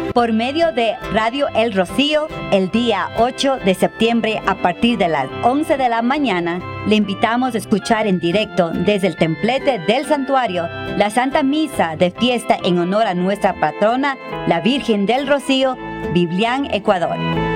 por medio de Radio El Rocío el día 8 de septiembre a partir de las 11 de la mañana. Le invitamos a escuchar en directo desde el templete del santuario la Santa Misa de fiesta en honor a nuestra patrona, la Virgen del Rocío, Biblián, Ecuador.